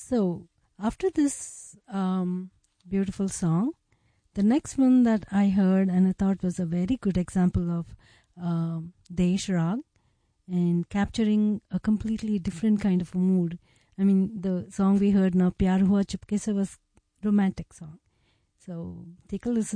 So, after this beautiful song, the next one that I heard and I thought was a very good example of Desh Rag and capturing a completely different kind of a mood. I mean, the song we heard now, Pyar Hua Chupke Se, was romantic song. So, take a listen.